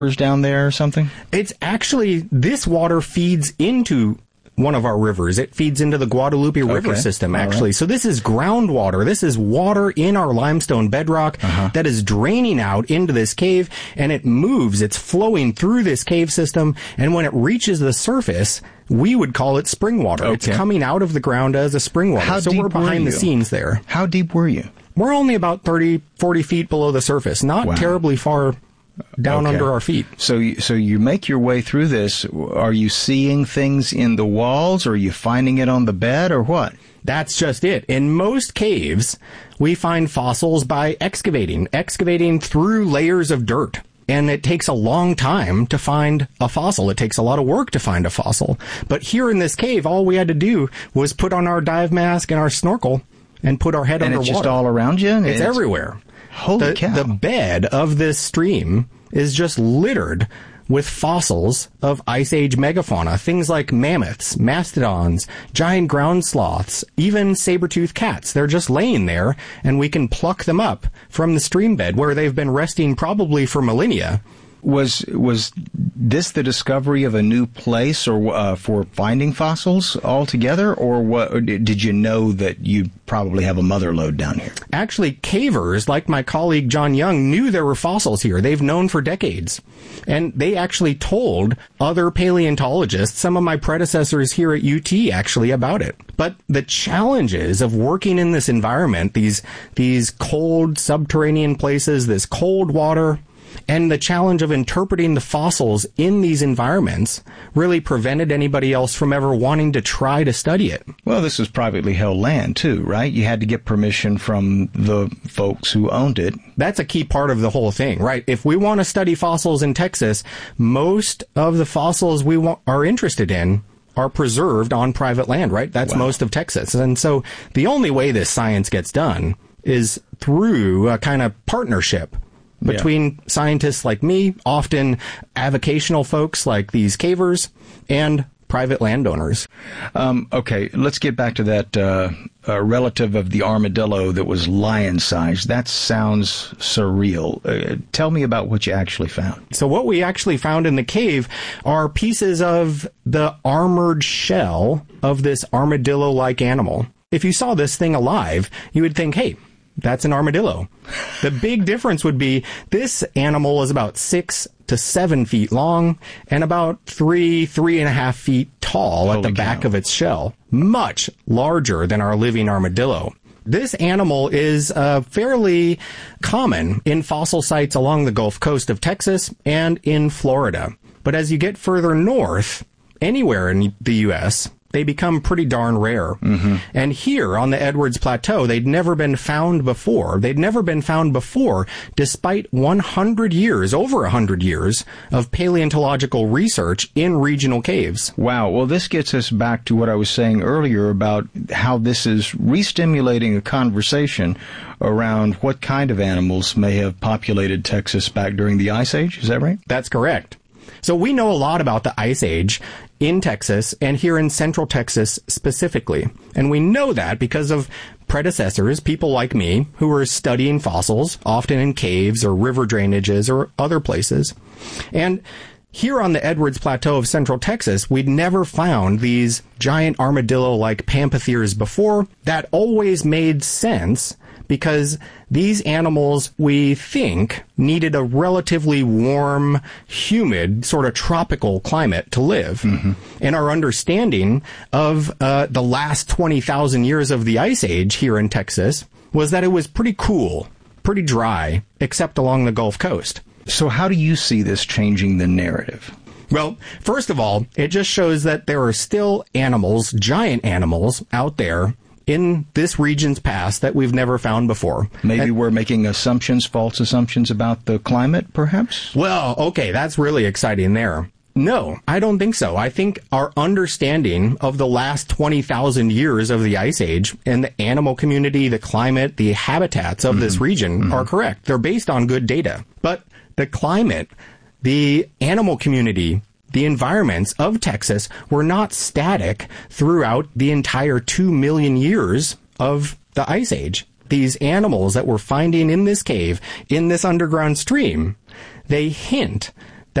down there or something? It's actually, this water feeds into one of our rivers. It feeds into the Guadalupe River system, actually. Right. So this is groundwater. This is water in our limestone bedrock that is draining out into this cave, and it moves. It's flowing through this cave system, and when it reaches the surface, we would call it spring water. Okay. It's coming out of the ground as a spring water. How deep we're behind the scenes there. How deep were you? We're only about 30, 40 feet below the surface. Not terribly far down under our feet. So you make your way through this. Are you seeing things in the walls, or are you finding it on the bed, or what? That's just it. In most caves, we find fossils by excavating through layers of dirt. And it takes a long time to find a fossil. It takes a lot of work to find a fossil. But here in this cave, all we had to do was put on our dive mask and our snorkel and put our head underwater. And it's just all around you? It's everywhere. Holy cow. The bed of this stream is just littered with fossils of Ice Age megafauna, things like mammoths, mastodons, giant ground sloths, even saber-toothed cats. They're just laying there, and we can pluck them up from the stream bed where they've been resting probably for millennia. Was this the discovery of a new place or for finding fossils altogether, or what? Did you know that you probably have a mother lode down here? Actually, cavers like my colleague John Young knew there were fossils here. They've known for decades, and they actually told other paleontologists, some of my predecessors here at UT, actually about it. But the challenges of working in this environment, these cold subterranean places, this cold water, and the challenge of interpreting the fossils in these environments really prevented anybody else from ever wanting to try to study it. Well, this was privately held land, too, right? You had to get permission from the folks who owned it. That's a key part of the whole thing, right? If we want to study fossils in Texas, most of the fossils we are interested in are preserved on private land, right? That's most of Texas. And so the only way this science gets done is through a kind of partnership between scientists like me, often avocational folks like these cavers, and private landowners. Okay, let's get back to that relative of the armadillo that was lion-sized. That sounds surreal. Tell me about what you actually found. So what we actually found in the cave are pieces of the armored shell of this armadillo-like animal. If you saw this thing alive, you would think, hey, that's an armadillo. The big difference would be this animal is about 6 to 7 feet long and about 3.5 feet tall at the back of its shell. Much larger than our living armadillo. This animal is fairly common in fossil sites along the Gulf Coast of Texas and in Florida. But as you get further north, anywhere in the U.S., they become pretty darn rare. Mm-hmm. And here on the Edwards Plateau, they'd never been found before. Despite 100 years, over 100 years, of paleontological research in regional caves. Wow. Well, this gets us back to what I was saying earlier about how this is re-stimulating a conversation around what kind of animals may have populated Texas back during the Ice Age. Is that right? That's correct. So we know a lot about the Ice Age in Texas and here in Central Texas specifically. And we know that because of predecessors, people like me, who were studying fossils, often in caves or river drainages or other places. And here on the Edwards Plateau of Central Texas, we'd never found these giant armadillo-like pampathirs before. That always made sense because these animals, we think, needed a relatively warm, humid, sort of tropical climate to live. Mm-hmm. And our understanding of the last 20,000 years of the Ice Age here in Texas was that it was pretty cool, pretty dry, except along the Gulf Coast. So how do you see this changing the narrative? Well, first of all, it just shows that there are still animals, giant animals, out there in this region's past that we've never found before. Maybe we're making false assumptions about the climate, perhaps? Well, okay, that's really exciting there. No, I don't think so. I think our understanding of the last 20,000 years of the Ice Age and the animal community, the climate, the habitats of this region are correct. They're based on good data. But the climate, the animal community, the environments of Texas were not static throughout the entire 2 million years of the Ice Age. These animals that we're finding in this cave, in this underground stream, they hint